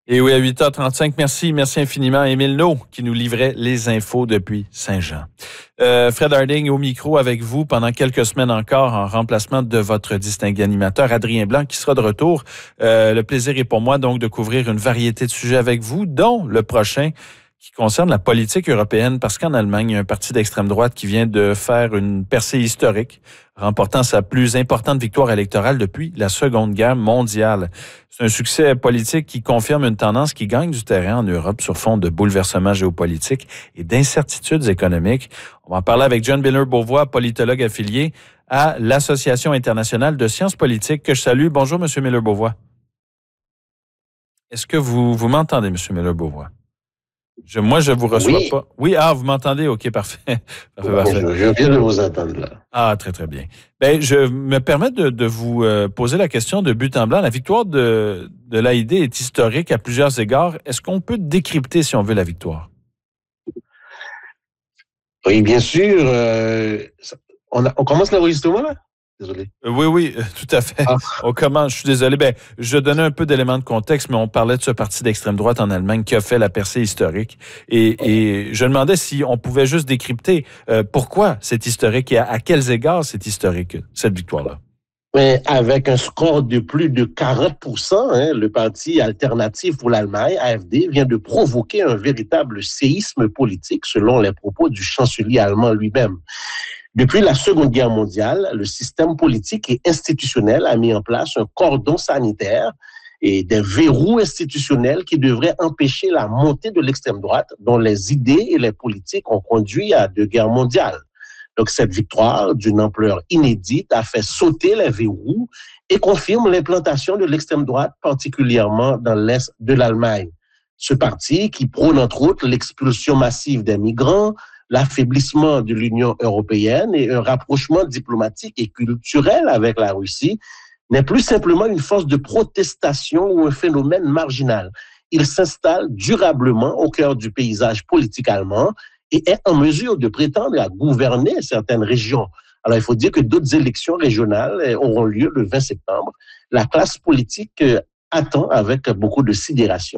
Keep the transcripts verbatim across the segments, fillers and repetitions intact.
Et oui, à huit heures trente-cinq, merci, merci infiniment à Émile Naud qui nous livrait les infos depuis Saint-Jean. Euh, Fred Harding au micro avec vous pendant quelques semaines encore en remplacement de votre distingué animateur Adrien Blanc qui sera de retour. Euh, le plaisir est pour moi donc de couvrir une variété de sujets avec vous, dont le prochain qui concerne la politique européenne, parce qu'en Allemagne, il y a un parti d'extrême droite qui vient de faire une percée historique, remportant sa plus importante victoire électorale depuis la Seconde Guerre mondiale. C'est un succès politique qui confirme une tendance qui gagne du terrain en Europe sur fond de bouleversements géopolitiques et d'incertitudes économiques. On va en parler avec John Miller-Beauvois, politologue affilié à l'Association internationale de sciences politiques, que je salue. Bonjour, M. Miller-Beauvois. Est-ce que vous, vous m'entendez, M. Miller-Beauvois? Je, moi, je vous reçois oui. pas. Oui, ah, vous m'entendez? OK, parfait. parfait, Bonjour, parfait. je viens de vous attendre là. Ah, très, très bien. Ben, je me permets de, de vous euh, poser la question de but en blanc. La victoire de, de l'A I D est historique à plusieurs égards. Est-ce qu'on peut décrypter, si on veut, la victoire? Oui, bien sûr. Euh, on, a, on commence l'enregistrement là? Désolé. Euh, oui, oui, euh, tout à fait. Ah. On commence. Je suis désolé. Ben, je donnais un peu d'éléments de contexte, mais on parlait de ce parti d'extrême droite en Allemagne qui a fait la percée historique. Et, et je demandais si on pouvait juste décrypter euh, pourquoi c'est historique et à, à quels égards c'est historique, cette victoire-là. Mais avec un score de plus de quarante pour cent, hein, le parti alternatif pour l'Allemagne, A F D, vient de provoquer un véritable séisme politique, selon les propos du chancelier allemand lui-même. Depuis la Seconde Guerre mondiale, le système politique et institutionnel a mis en place un cordon sanitaire et des verrous institutionnels qui devraient empêcher la montée de l'extrême droite, dont les idées et les politiques ont conduit à deux guerres mondiales. Donc, cette victoire, d'une ampleur inédite, a fait sauter les verrous et confirme l'implantation de l'extrême droite, particulièrement dans l'est de l'Allemagne. Ce parti, qui prône entre autres l'expulsion massive des migrants, l'affaiblissement de l'Union européenne et un rapprochement diplomatique et culturel avec la Russie, n'est plus simplement une force de protestation ou un phénomène marginal. Il s'installe durablement au cœur du paysage politique allemand et est en mesure de prétendre à gouverner certaines régions. Alors, il faut dire que d'autres élections régionales auront lieu le vingt septembre. La classe politique attend avec beaucoup de sidération.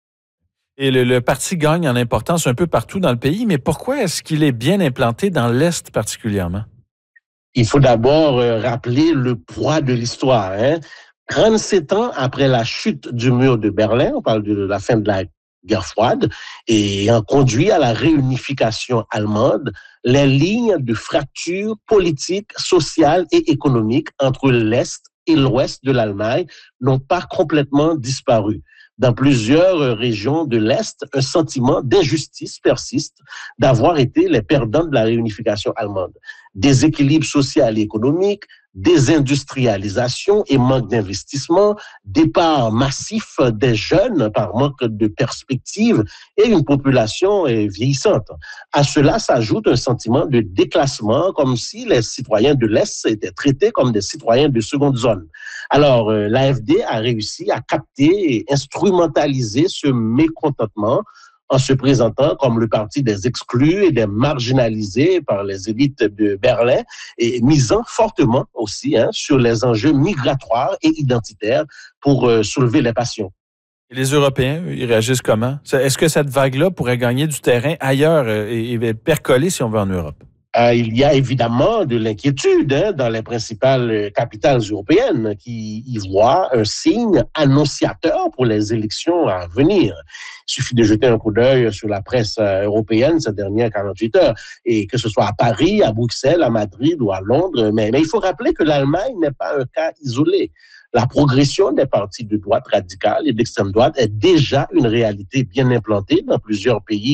Et le, le parti gagne en importance un peu partout dans le pays, mais pourquoi est-ce qu'il est bien implanté dans l'Est particulièrement? Il faut d'abord rappeler le poids de l'histoire. Hein. trente-sept ans après la chute du mur de Berlin, on parle de la fin de la guerre froide, et ayant conduit à la réunification allemande, les lignes de fracture politique, sociale et économique entre l'Est et l'Ouest de l'Allemagne n'ont pas complètement disparu. Dans plusieurs régions de l'Est, un sentiment d'injustice persiste d'avoir été les perdants de la réunification allemande. Déséquilibre social et économique, désindustrialisation et manque d'investissement, départ massif des jeunes par manque de perspective et une population vieillissante. À cela s'ajoute un sentiment de déclassement, comme si les citoyens de l'Est étaient traités comme des citoyens de seconde zone. Alors, l'A F D a réussi à capter et instrumentaliser ce mécontentement en se présentant comme le parti des exclus et des marginalisés par les élites de Berlin et misant fortement aussi hein, sur les enjeux migratoires et identitaires pour euh, soulever les passions. Et les Européens, ils réagissent comment? Est-ce que cette vague-là pourrait gagner du terrain ailleurs et, et percoler, si on veut, en Europe? Euh, il y a évidemment de l'inquiétude hein, dans les principales capitales européennes qui y voient un signe annonciateur pour les élections à venir. Il suffit de jeter un coup d'œil sur la presse européenne ces dernières quarante-huit heures, et que ce soit à Paris, à Bruxelles, à Madrid ou à Londres. Mais, mais il faut rappeler que l'Allemagne n'est pas un cas isolé. La progression des partis de droite radicale et d'extrême droite est déjà une réalité bien implantée dans plusieurs pays